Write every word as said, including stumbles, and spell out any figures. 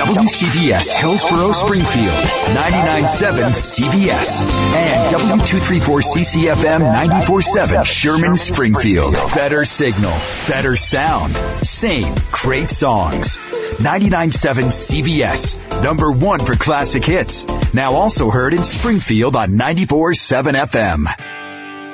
W C B S Hillsborough Springfield, ninety-nine point seven C B S, and W two thirty-four C C F M ninety-four point seven Sherman Springfield. Better signal, better sound, same great songs. ninety-nine point seven C B S, number one for classic hits. Now also heard in Springfield on ninety-four point seven F M.